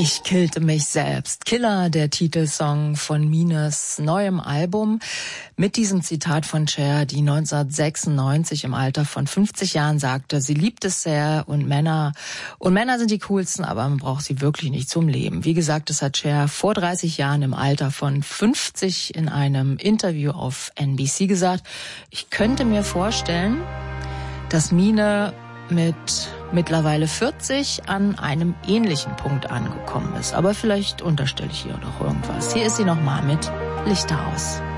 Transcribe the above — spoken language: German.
Ich killte mich selbst. Killer, der Titelsong von Mines neuem Album. Mit diesem Zitat von Cher, die 1996 im Alter von 50 Jahren sagte, sie liebt es sehr und Männer sind die coolsten, aber man braucht sie wirklich nicht zum Leben. Wie gesagt, das hat Cher vor 30 Jahren im Alter von 50 in einem Interview auf NBC gesagt. Ich könnte mir vorstellen, dass Mine mit mittlerweile 40 an einem ähnlichen Punkt angekommen ist. Aber vielleicht unterstelle ich ihr doch irgendwas. Hier ist sie nochmal mit Lichter aus.